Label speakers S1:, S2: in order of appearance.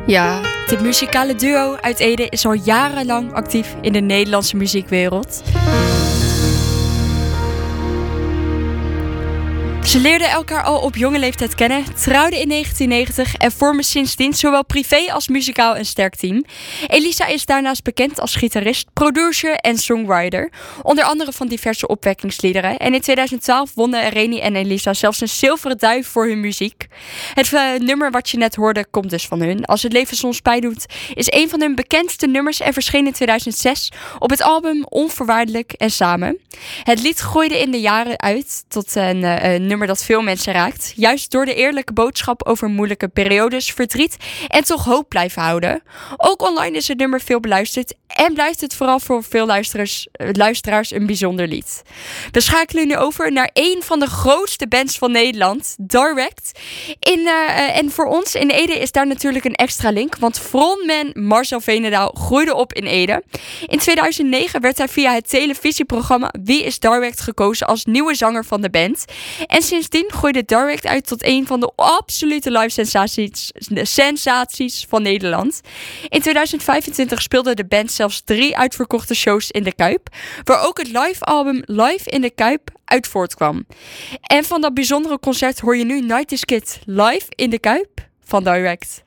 S1: Ja, dit muzikale duo uit Ede is al jarenlang actief in de Nederlandse muziekwereld. Ze leerden elkaar al op jonge leeftijd kennen, trouwden in 1990 en vormen sindsdien zowel privé als muzikaal een sterk team. Elisa is daarnaast bekend als gitarist, producer en songwriter, onder andere van diverse opwekkingsliederen. En in 2012 wonnen Reni en Elisa zelfs een zilveren duif voor hun muziek. Het nummer wat je net hoorde komt dus van hun. Als het leven soms pijn doet is een van hun bekendste nummers en verscheen in 2006 op het album Onvoorwaardelijk en Samen. Het lied groeide in de jaren uit tot een nummer dat veel mensen raakt. Juist door de eerlijke boodschap over moeilijke periodes, verdriet en toch hoop blijven houden. Ook online is het nummer veel beluisterd en blijft het vooral voor veel luisteraars een bijzonder lied. We schakelen nu over naar een van de grootste bands van Nederland, Direct. En voor ons in Ede is daar natuurlijk een extra link, want frontman Marcel Veenendaal groeide op in Ede. In 2009 werd hij via het televisieprogramma Wie is Direct gekozen als nieuwe zanger van de band. En sindsdien groeide Direct uit tot een van de absolute live sensaties van Nederland. In 2025 speelde de band zelfs 3 uitverkochte shows in de Kuip, waar ook het live album Live in de Kuip uit voortkwam. En van dat bijzondere concert hoor je nu Night is Kid live in de Kuip van Direct.